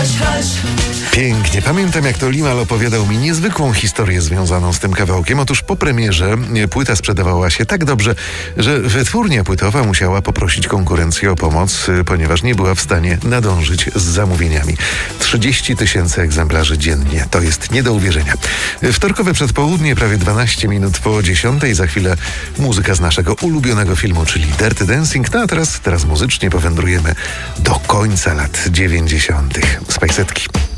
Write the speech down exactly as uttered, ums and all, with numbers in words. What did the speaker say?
Pięknie. Pamiętam, jak to Limal opowiadał mi niezwykłą historię związaną z tym kawałkiem. Otóż po premierze płyta sprzedawała się tak dobrze, że wytwórnia płytowa musiała poprosić konkurencję o pomoc, ponieważ nie była w stanie nadążyć z zamówieniami. trzydzieści tysięcy egzemplarzy dziennie. To jest nie do uwierzenia. Wtorkowe przedpołudnie, prawie dwanaście minut po dziesiątej. Za chwilę muzyka z naszego ulubionego filmu, czyli Dirty Dancing. No a teraz, teraz muzycznie powędrujemy do końca lat dziewięćdziesiątych. Spajsetki.